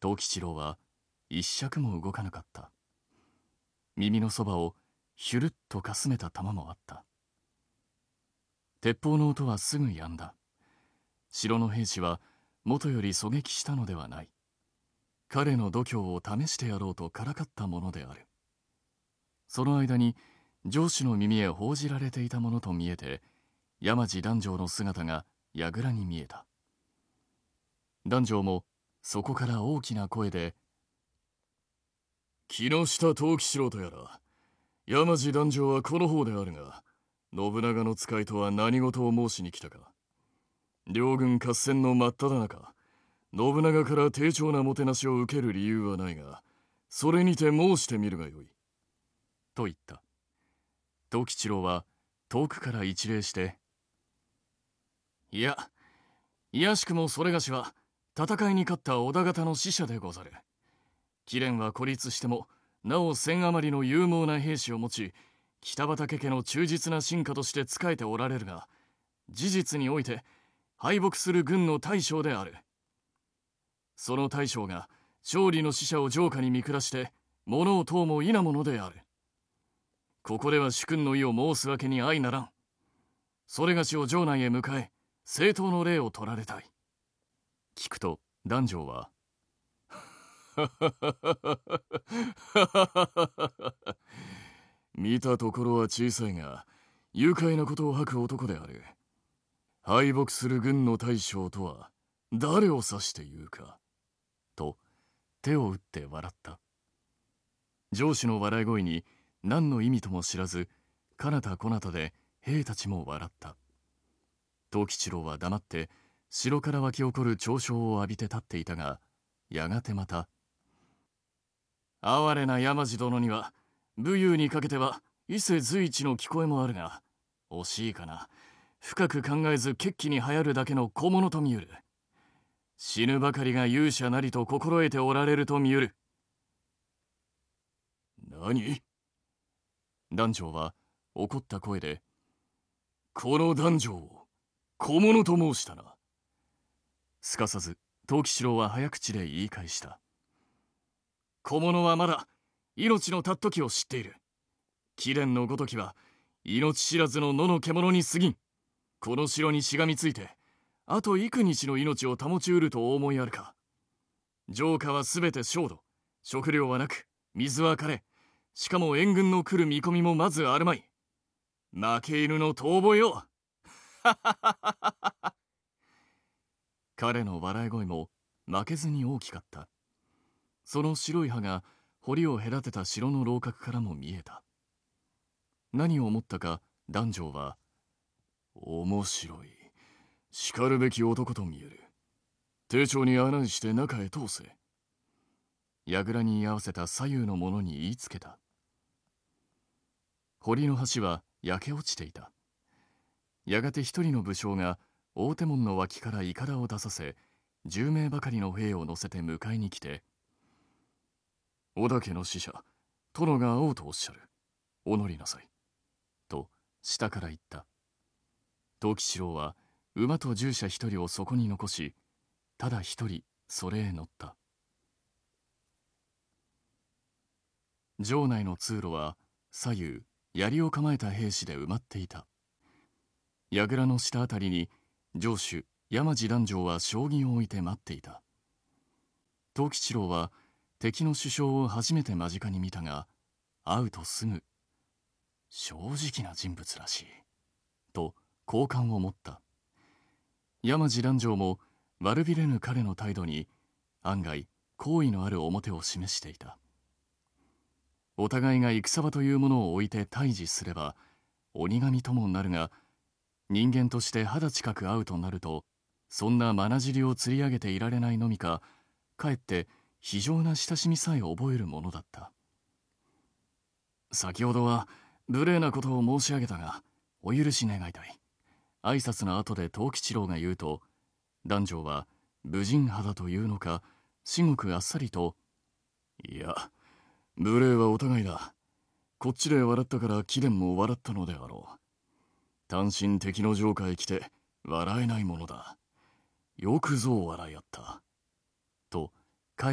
藤吉郎は一尺も動かなかった。耳のそばをひゅるっとかすめた玉もあった。鉄砲の音はすぐ止んだ。城の兵士は元より狙撃したのではない。彼の度胸を試してやろうとからかったものである。その間に城主の耳へ報じられていたものと見えて、山地檀上の姿が櫓に見えた。檀上もそこから大きな声で、木下藤吉郎とやら、山地檀上はこの方であるが、信長の使いとは何事を申しに来たか。両軍合戦の真っ只中、信長から丁重なもてなしを受ける理由はないが、それにて申してみるがよい。と言った。藤吉郎は遠くから一礼して、いやしくもそれがしは戦いに勝った織田方の使者でござる。貴殿は孤立してもなお千余りの勇猛な兵士を持ち、北畠家の忠実な臣下として仕えておられるが、事実において敗北する軍の大将である。その大将が勝利の使者を城下に見下して物を問うも否ものである。ここでは主君の意を申すわけに相ならん。それがしを城内へ迎え正当の礼を取られたい。聞くと檀上は見たところは小さいが愉快なことを吐く男である。敗北する軍の大将とは誰を指して言うか。と手を打って笑った。上司の笑い声に何の意味とも知らず、かなたこなたで兵たちも笑った。藤吉郎は黙って城から湧き起こる嘲笑を浴びて立っていたが、やがてまた、哀れな山地殿には武勇にかけては伊勢随一の聞こえもあるが、惜しいかな、深く考えず決起に流行るだけの小物と見ゆる。死ぬばかりが勇者なりと心得ておられると見ゆる。何？檀上は怒った声で、この檀上を小物と申したな。すかさず藤吉郎は早口で言い返した。小物はまだ命の尊きを知っている。貴殿のごときは命知らずの野の獣に過ぎん。この城にしがみついてあと幾日の命を保ちうるとお思いあるか。城下はすべて焦土、食料はなく水は枯れ、しかも援軍の来る見込みもまずあるまい。負け犬の遠吠えよ。彼の笑い声も負けずに大きかった。その白い歯が堀を隔てた城の楼閣からも見えた。何を思ったか檀上は、面白い、しかるべき男と見える。丁重に案内して中へ通せ。櫓に居合わせた左右の者に言いつけた。堀の橋は焼け落ちていた。やがて一人の武将が大手門の脇からいかだを出させ、10名ばかりの兵を乗せて迎えに来て、織田家の使者、殿が会おうとおっしゃる。お乗りなさい。と下から言った。藤吉郎は馬と従者一人をそこに残し、ただ一人それへ乗った。城内の通路は左右槍を構えた兵士で埋まっていた。櫓の下あたりに城主山地檀上は将棋を置いて待っていた。藤吉郎は敵の首相を初めて間近に見たが、会うとすぐ正直な人物らしいと好感を持った。山地檀上も悪びれぬ彼の態度に案外好意のある面を示していた。お互いが戦場というものを置いて対峙すれば鬼神ともなるが、人間として肌近く会うとなると、そんな眼尻を釣り上げていられないのみか、かえって非常な親しみさえ覚えるものだった。先ほどは無礼なことを申し上げたが、お許し願いたい。挨拶の後で藤吉郎が言うと、檀上は武人肌というのか、至極あっさりと、いや、無礼はお互いだ。こっちで笑ったから貴殿も笑ったのであろう。単身敵の城下へ来て笑えないものだ。よくぞ笑いあった。